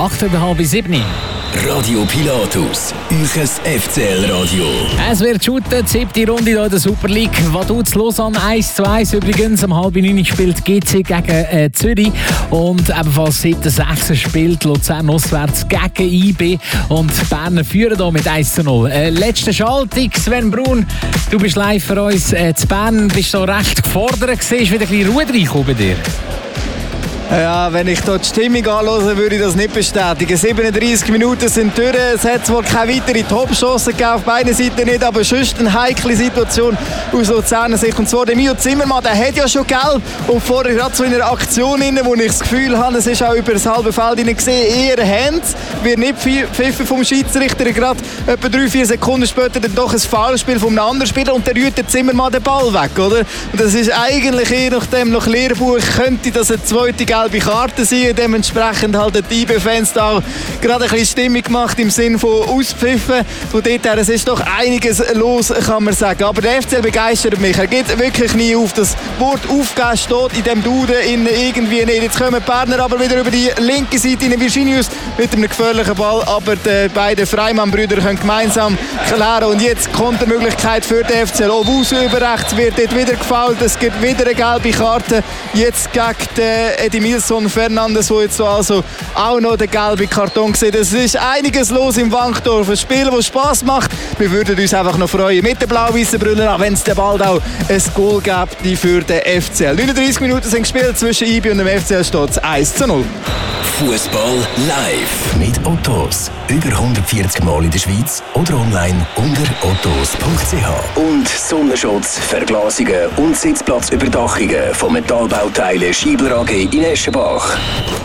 6:30. Radio Pilatus, euches FCL-Radio. Es wird shooten, die 7. Runde hier in der Super League. Vaduz Lausanne 1:1 übrigens. Um 8:30 spielt GC gegen Zürich. Und ebenfalls seit der 6. spielt Luzern auswärts gegen IB. Und die Berner führen hier mit 1:0. Letzte Schaltung, Sven Brun. Du bist live für uns. Zu Bern bist du recht gefordert. Ist wieder ein bisschen Ruhe reingekommen bei dir? Ja, wenn ich hier die Stimmung anhöre, würde ich das nicht bestätigen. 37 Minuten sind durch. Es hat zwar keine weiteren Top-Chancen gegeben, auf beiden Seiten nicht, aber sonst eine heikle Situation aus Luzerner Sicht. Und zwar der Mio Zimmermann, der hat ja schon gelb und vorher gerade so in einer Aktion rein, wo ich das Gefühl habe, es ist auch über das halbe Feld gesehen, eher Hand, wird nicht pfiffen vom Schiedsrichter, gerade etwa 3-4 Sekunden später dann doch ein Foulspiel von einem anderen Spieler und der rührt der Zimmermann den Ball weg, oder? Und das ist eigentlich je nachdem nach Lehrbuch, könnte das eine zweite gelbe Karte sein. Dementsprechend halt die IB-Fans da gerade ein bisschen Stimmung gemacht im Sinne von Auspfiffen. Von dort her, es ist doch einiges los, kann man sagen. Aber der FCL begeistert mich. Er geht wirklich nie auf. Das Wort aufgeben steht in dem Duden irgendwie nicht. Jetzt kommen die Berner aber wieder über die linke Seite in Virginius mit einem gefährlichen Ball. Aber die beiden Freimann-Brüder können gemeinsam klären. Und jetzt kommt die Möglichkeit für den FCL. Obusu über rechts wird dort wieder gefoult. Es gibt wieder eine gelbe Karte. Jetzt gegen Edimilson Fernandes, der jetzt also auch noch den gelben Karton sieht. Es ist einiges los im Wankdorf. Ein Spiel, das Spass macht. Wir würden uns einfach noch freuen mit den blau-weißen Brüllen, wenn es bald auch ein Goal gibt für den FCL. 39 Minuten sind gespielt, zwischen IB und dem FCL steht es 1:0. Fußball live mit Ottos. Über 140 Mal in der Schweiz oder online unter ottos.ch. Und Sonnenschutz, Verglasungen und Sitzplatzüberdachungen von Metallbauteilen Schiebler AG in Eschenbach.